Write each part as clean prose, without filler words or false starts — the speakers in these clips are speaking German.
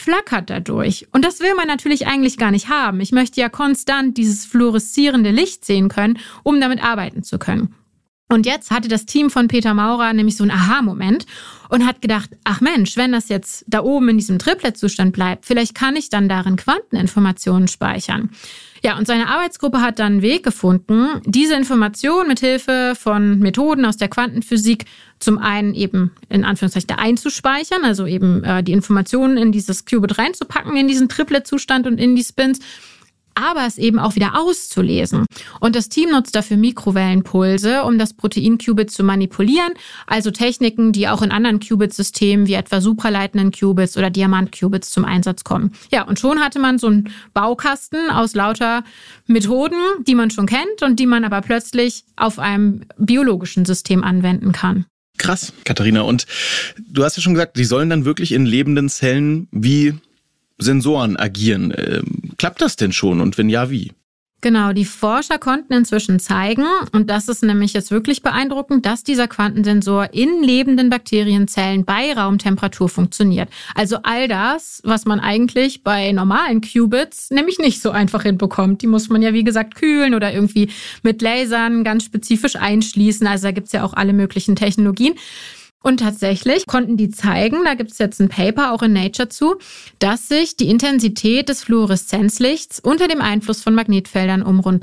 flackert dadurch. Und das will man natürlich eigentlich gar nicht haben. Ich möchte ja konstant dieses fluoreszierende Licht sehen können, um damit arbeiten zu können. Und jetzt hatte das Team von Peter Maurer nämlich so einen Aha-Moment und hat gedacht, ach Mensch, wenn das jetzt da oben in diesem Triplet-Zustand bleibt, vielleicht kann ich dann darin Quanteninformationen speichern. Ja, und seine Arbeitsgruppe hat dann einen Weg gefunden, diese Informationen mit Hilfe von Methoden aus der Quantenphysik zum einen eben in Anführungszeichen da einzuspeichern, also eben die Informationen in dieses Qubit reinzupacken, in diesen Triplet-Zustand und in die Spins, aber es eben auch wieder auszulesen. Und das Team nutzt dafür Mikrowellenpulse, um das Protein-Qubit zu manipulieren, also Techniken, die auch in anderen Qubit-Systemen wie etwa supraleitenden Qubits oder Diamant-Qubits zum Einsatz kommen. Ja, und schon hatte man so einen Baukasten aus lauter Methoden, die man schon kennt und die man aber plötzlich auf einem biologischen System anwenden kann. Krass, Katharina. Und du hast ja schon gesagt, die sollen dann wirklich in lebenden Zellen wie Sensoren agieren. Klappt das denn schon und wenn ja, wie? Genau, die Forscher konnten inzwischen zeigen, und das ist nämlich jetzt wirklich beeindruckend, dass dieser Quantensensor in lebenden Bakterienzellen bei Raumtemperatur funktioniert. Also all das, was man eigentlich bei normalen Qubits nämlich nicht so einfach hinbekommt. Die muss man ja, wie gesagt, kühlen oder irgendwie mit Lasern ganz spezifisch einschließen. Also da gibt's ja auch alle möglichen Technologien. Und tatsächlich konnten die zeigen, da gibt es jetzt ein Paper auch in Nature zu, dass sich die Intensität des Fluoreszenzlichts unter dem Einfluss von Magnetfeldern um rund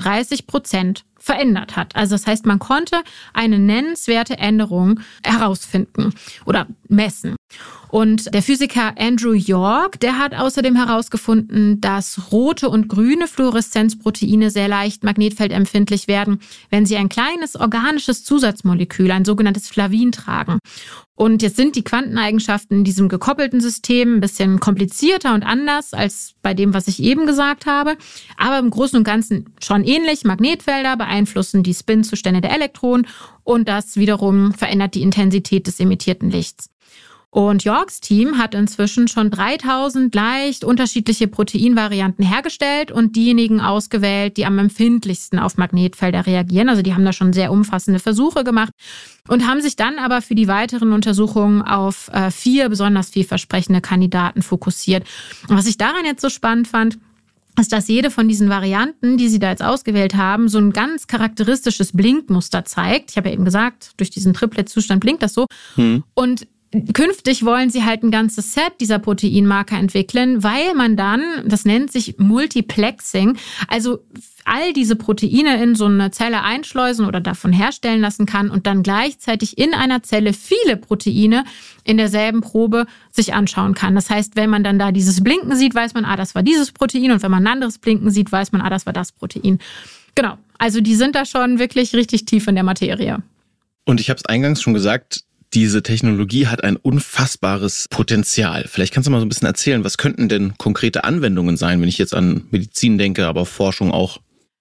30% verändert hat. Also das heißt, man konnte eine nennenswerte Änderung herausfinden oder messen. Und der Physiker Andrew York, der hat außerdem herausgefunden, dass rote und grüne Fluoreszenzproteine sehr leicht magnetfeldempfindlich werden, wenn sie ein kleines organisches Zusatzmolekül, ein sogenanntes Flavin, tragen. Und jetzt sind die Quanteneigenschaften in diesem gekoppelten System ein bisschen komplizierter und anders als bei dem, was ich eben gesagt habe. Aber im Großen und Ganzen schon ähnlich. Magnetfelder beeinflussen die Spinzustände der Elektronen und das wiederum verändert die Intensität des emittierten Lichts. Und Yorks Team hat inzwischen schon 3000 leicht unterschiedliche Proteinvarianten hergestellt und diejenigen ausgewählt, die am empfindlichsten auf Magnetfelder reagieren. Also die haben da schon sehr umfassende Versuche gemacht und haben sich dann aber für die weiteren Untersuchungen auf 4 besonders vielversprechende Kandidaten fokussiert. Und was ich daran jetzt so spannend fand, ist, dass jede von diesen Varianten, die sie da jetzt ausgewählt haben, so ein ganz charakteristisches Blinkmuster zeigt. Ich habe ja eben gesagt, durch diesen Triplet-Zustand blinkt das so. Und künftig wollen sie halt ein ganzes Set dieser Proteinmarker entwickeln, weil man dann, das nennt sich Multiplexing, also all diese Proteine in so eine Zelle einschleusen oder davon herstellen lassen kann und dann gleichzeitig in einer Zelle viele Proteine in derselben Probe sich anschauen kann. Das heißt, wenn man dann da dieses Blinken sieht, weiß man, das war dieses Protein, und wenn man ein anderes Blinken sieht, weiß man, das war das Protein. Genau, also die sind da schon wirklich richtig tief in der Materie. Und ich habe es eingangs schon gesagt, diese Technologie hat ein unfassbares Potenzial. Vielleicht kannst du mal so ein bisschen erzählen, was könnten denn konkrete Anwendungen sein, wenn ich jetzt an Medizin denke, aber Forschung auch?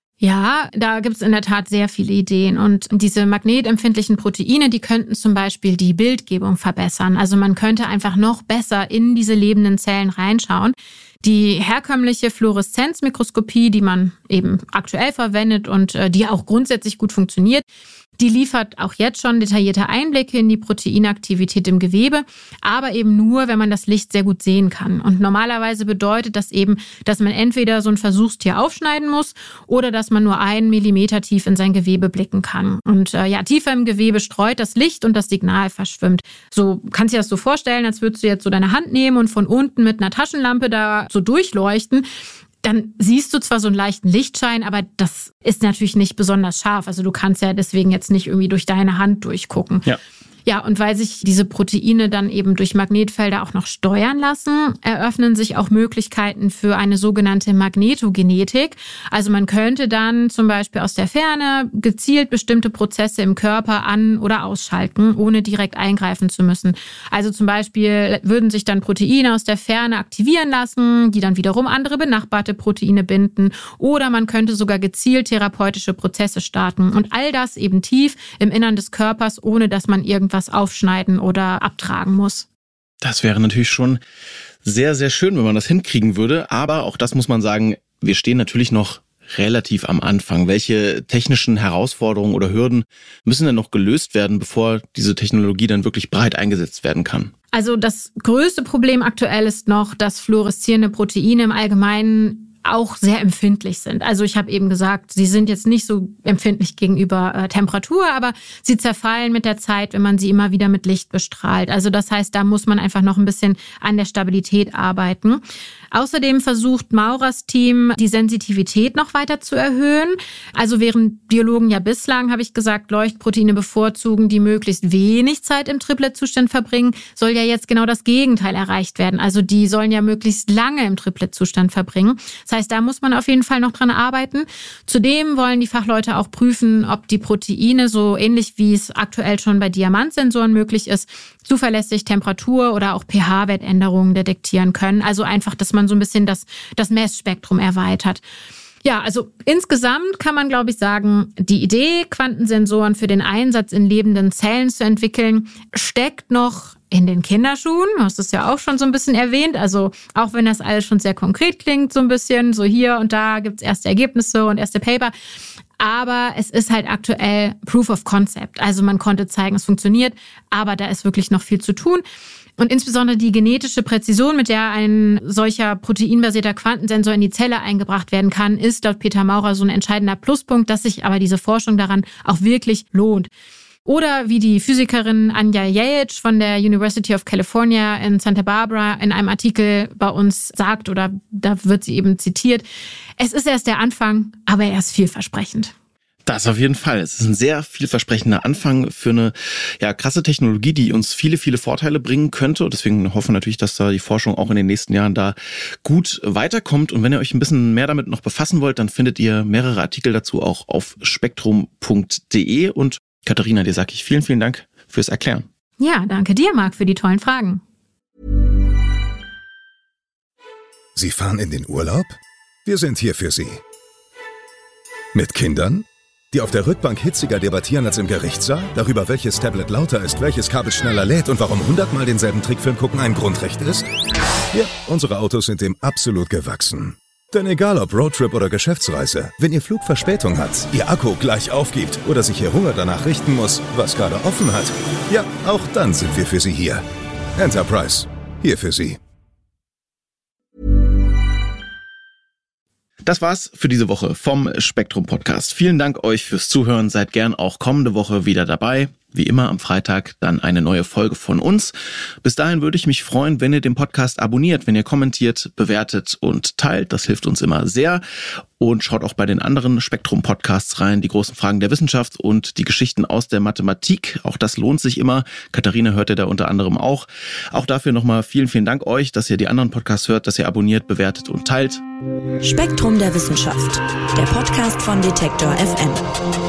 Ja, da gibt's in der Tat sehr viele Ideen. Und diese magnetempfindlichen Proteine, die könnten zum Beispiel die Bildgebung verbessern. Also man könnte einfach noch besser in diese lebenden Zellen reinschauen. Die herkömmliche Fluoreszenzmikroskopie, die man eben aktuell verwendet und die auch grundsätzlich gut funktioniert, die liefert auch jetzt schon detaillierte Einblicke in die Proteinaktivität im Gewebe, aber eben nur, wenn man das Licht sehr gut sehen kann. Und normalerweise bedeutet das eben, dass man entweder so ein Versuchstier aufschneiden muss oder dass man nur 1 Millimeter tief in sein Gewebe blicken kann. Und tiefer im Gewebe streut das Licht und das Signal verschwimmt. So kannst du dir das so vorstellen, als würdest du jetzt so deine Hand nehmen und von unten mit einer Taschenlampe da so durchleuchten. Dann siehst du zwar so einen leichten Lichtschein, aber das ist natürlich nicht besonders scharf. Also du kannst ja deswegen jetzt nicht irgendwie durch deine Hand durchgucken. Ja, und weil sich diese Proteine dann eben durch Magnetfelder auch noch steuern lassen, eröffnen sich auch Möglichkeiten für eine sogenannte Magnetogenetik. Also man könnte dann zum Beispiel aus der Ferne gezielt bestimmte Prozesse im Körper an- oder ausschalten, ohne direkt eingreifen zu müssen. Also zum Beispiel würden sich dann Proteine aus der Ferne aktivieren lassen, die dann wiederum andere benachbarte Proteine binden. Oder man könnte sogar gezielt therapeutische Prozesse starten. Und all das eben tief im Innern des Körpers, ohne dass man irgendwas aufschneiden oder abtragen muss. Das wäre natürlich schon sehr, sehr schön, wenn man das hinkriegen würde. Aber auch das muss man sagen, wir stehen natürlich noch relativ am Anfang. Welche technischen Herausforderungen oder Hürden müssen denn noch gelöst werden, bevor diese Technologie dann wirklich breit eingesetzt werden kann? Also das größte Problem aktuell ist noch, dass fluoreszierende Proteine im Allgemeinen auch sehr empfindlich sind. Also ich habe eben gesagt, sie sind jetzt nicht so empfindlich gegenüber Temperatur, aber sie zerfallen mit der Zeit, wenn man sie immer wieder mit Licht bestrahlt. Also das heißt, da muss man einfach noch ein bisschen an der Stabilität arbeiten. Außerdem versucht Maurers Team, die Sensitivität noch weiter zu erhöhen. Also während Biologen ja bislang, habe ich gesagt, Leuchtproteine bevorzugen, die möglichst wenig Zeit im Triplet-Zustand verbringen, soll ja jetzt genau das Gegenteil erreicht werden. Also die sollen ja möglichst lange im Triplet-Zustand verbringen. Das heißt, da muss man auf jeden Fall noch dran arbeiten. Zudem wollen die Fachleute auch prüfen, ob die Proteine, so ähnlich wie es aktuell schon bei Diamantsensoren möglich ist, zuverlässig Temperatur- oder auch pH-Wertänderungen detektieren können. Also einfach, dass man so ein bisschen das Messspektrum erweitert. Ja, also insgesamt kann man, glaube ich, sagen, die Idee, Quantensensoren für den Einsatz in lebenden Zellen zu entwickeln, steckt noch in den Kinderschuhen. Du hast es ja auch schon so ein bisschen erwähnt. Also auch wenn das alles schon sehr konkret klingt, so ein bisschen, so hier und da gibt es erste Ergebnisse und erste Paper. Aber es ist halt aktuell Proof of Concept. Also man konnte zeigen, es funktioniert, aber da ist wirklich noch viel zu tun. Und insbesondere die genetische Präzision, mit der ein solcher proteinbasierter Quantensensor in die Zelle eingebracht werden kann, ist laut Peter Maurer so ein entscheidender Pluspunkt, dass sich aber diese Forschung daran auch wirklich lohnt. Oder wie die Physikerin Anja Jajic von der University of California in Santa Barbara in einem Artikel bei uns sagt, oder da wird sie eben zitiert, es ist erst der Anfang, aber er ist vielversprechend. Das auf jeden Fall. Es ist ein sehr vielversprechender Anfang für eine krasse Technologie, die uns viele, viele Vorteile bringen könnte. Und deswegen hoffen wir natürlich, dass da die Forschung auch in den nächsten Jahren da gut weiterkommt. Und wenn ihr euch ein bisschen mehr damit noch befassen wollt, dann findet ihr mehrere Artikel dazu auch auf spektrum.de. Und Katharina, dir sage ich vielen, vielen Dank fürs Erklären. Ja, danke dir, Marc, für die tollen Fragen. Sie fahren in den Urlaub? Wir sind hier für Sie. Mit Kindern, die auf der Rückbank hitziger debattieren als im Gerichtssaal, darüber, welches Tablet lauter ist, welches Kabel schneller lädt und warum 100-mal denselben Trickfilm gucken ein Grundrecht ist? Ja, unsere Autos sind dem absolut gewachsen. Denn egal ob Roadtrip oder Geschäftsreise, wenn Ihr Flug Verspätung hat, Ihr Akku gleich aufgibt oder sich Ihr Hunger danach richten muss, was gerade offen hat, ja, auch dann sind wir für Sie hier. Enterprise, hier für Sie. Das war's für diese Woche vom Spektrum Podcast. Vielen Dank euch fürs Zuhören. Seid gern auch kommende Woche wieder dabei. Wie immer am Freitag dann eine neue Folge von uns. Bis dahin würde ich mich freuen, wenn ihr den Podcast abonniert, wenn ihr kommentiert, bewertet und teilt. Das hilft uns immer sehr. Und schaut auch bei den anderen Spektrum-Podcasts rein, die großen Fragen der Wissenschaft und die Geschichten aus der Mathematik. Auch das lohnt sich immer. Katharina hört ihr da unter anderem auch. Auch dafür nochmal vielen, vielen Dank euch, dass ihr die anderen Podcasts hört, dass ihr abonniert, bewertet und teilt. Spektrum der Wissenschaft, der Podcast von Detektor FM.